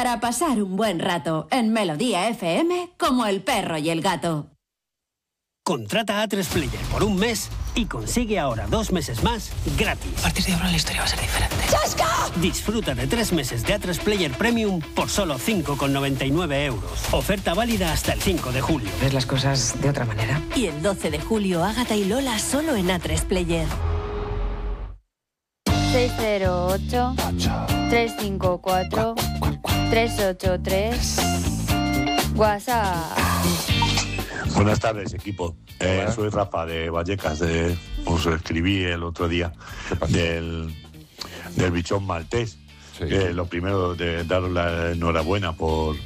Para pasar un buen rato en Melodía FM como El perro y el gato. Contrata A3 Player por un mes y consigue ahora 2 meses más gratis. A partir de ahora la historia va a ser diferente. ¡Chasca! Disfruta de 3 meses de A3 Player Premium por solo 5,99 €. Oferta válida hasta el 5 de julio. Ves las cosas de otra manera. Y el 12 de julio, Ágata y Lola solo en A3 Player. 608-354-383. WhatsApp. Buenas tardes, equipo. Soy Rafa de Vallecas. Os escribí el otro día del bichón maltés. Sí. Lo primero, de daros la enhorabuena por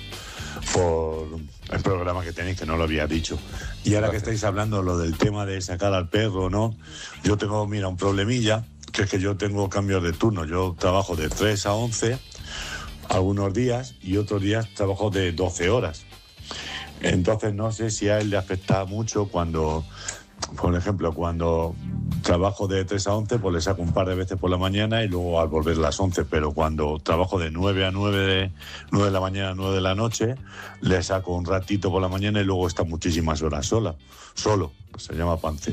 el programa que tenéis, que no lo había dicho. Y ahora que estáis hablando lo del tema de sacar al perro, ¿no? Yo tengo, un problemilla, que es que yo tengo cambios de turno. Yo trabajo de 3 a 11 algunos días y otros días trabajo de 12 horas. Entonces no sé si a él le afecta mucho cuando, por ejemplo, cuando trabajo de 3 a 11, pues le saco un par de veces por la mañana y luego al volver a las 11, pero cuando trabajo de 9 a 9 de la mañana a 9 de la noche, le saco un ratito por la mañana y luego está muchísimas horas solo, se llama Pance.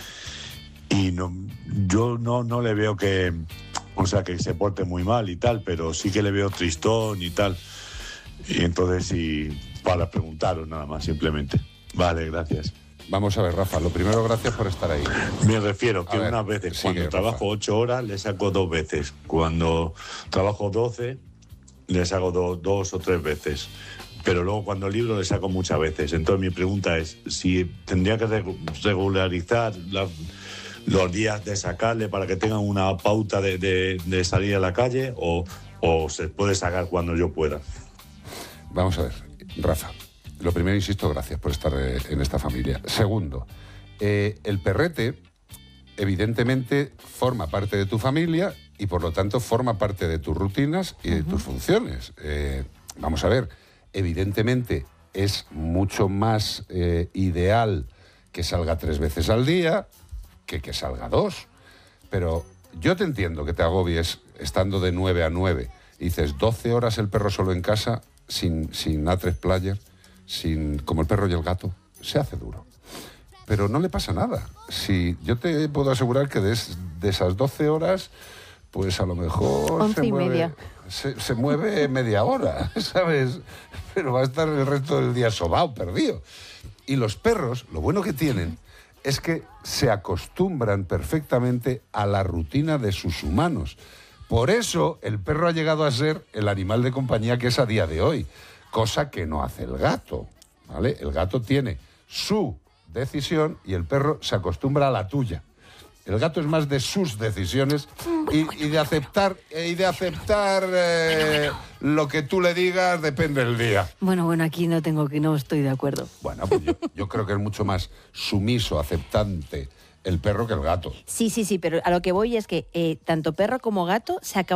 Y yo no le veo que se porte muy mal y tal, pero sí que le veo tristón y tal. Y entonces para preguntaros nada más, simplemente. Vale, gracias. Vamos a ver, Rafa, lo primero, gracias por estar ahí. Me refiero que unas veces, cuando trabajo 8 horas, le saco 2 veces. Cuando trabajo 12, le saco 2 o 3 veces. Pero luego cuando libro le saco muchas veces. Entonces mi pregunta es, si tendría que regularizar los días de sacarle para que tengan una pauta de salir a la calle o se puede sacar cuando yo pueda. Vamos a ver, Rafa, lo primero, insisto, gracias por estar en esta familia. Segundo, el perrete evidentemente forma parte de tu familia y por lo tanto forma parte de tus rutinas y de tus funciones. Vamos a ver, evidentemente es mucho más ideal que salga 3 veces al día que salga 2. Pero yo te entiendo que te agobies estando de 9 a 9. Dices 12 horas el perro solo en casa, sin A3 Player, como el perro y el gato, se hace duro. Pero no le pasa nada. Si yo te puedo asegurar que de esas 12 horas, pues a lo mejor 11:30. Se mueve media hora, ¿sabes? Pero va a estar el resto del día sobao, perdido. Y los perros, lo bueno que tienen es que se acostumbran perfectamente a la rutina de sus humanos. Por eso el perro ha llegado a ser el animal de compañía que es a día de hoy, cosa que no hace el gato, ¿vale? El gato tiene su decisión y el perro se acostumbra a la tuya. El gato es más de sus decisiones y de aceptar lo que tú le digas depende del día. Bueno, aquí no estoy de acuerdo. Bueno, pues yo creo que es mucho más sumiso, aceptante el perro que el gato. Sí, pero a lo que voy es que tanto perro como gato se acaban